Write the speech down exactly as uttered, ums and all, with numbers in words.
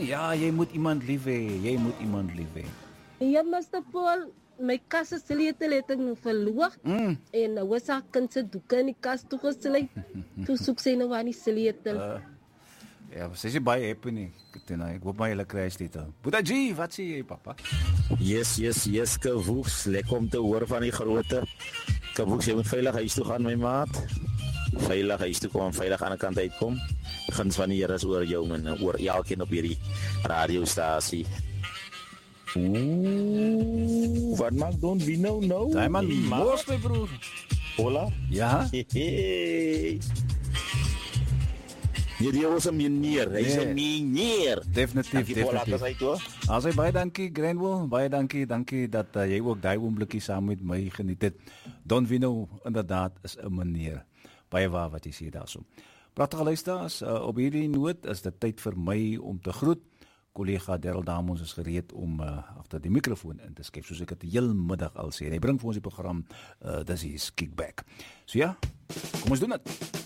Ja, jy moet iemand lief hê. Jy moet iemand lief hê. Ja, Mister Paul, my kas se sleutel het ek verloor. Mm. En nou was haar kind se doeke in die kas toegesluit. Toe soek sy nou aan die sleutel. Uh, ja, sy is baie happy nie. Katina, ek hoop maar julle kry sleutel. Boeta G, wat sê jy, papa? Yes, yes, yes, Kawoeks. Lekker om te hoor van die grootte. Kawoeks, jy moet veilig huis toe gaan, my maat. Veilig huis toe kom en veilig aan die kant uitkom. Guns van die Here is oor jou, man. Oor elkeen op hierdie radiostasie. Oeh, wat maak Don Vino nou? Daai man mos my broer. Hola? Ja? Hey. Hierdie was 'n meneer, hy's 'n meneer. Definitief, definitief. definitief. As hy baie dankie Granwell, baie dankie, dankie dat uh, jy ook daai oomblikkie saam met my geniet het. Don Vino inderdaad is 'n meneer. Baie waar wat jy sê daarso. Pragtige luisteraars, uh, op hierdie noot is dit tyd vir my om te groet. Kollega Darryl Damons is gereed om uh, agter die mikrofoon in te skep, soos ek dit heel middag al sê. Hy bring vir ons die program, uh, dis hier Kickback. So ja, kom ons doen dit.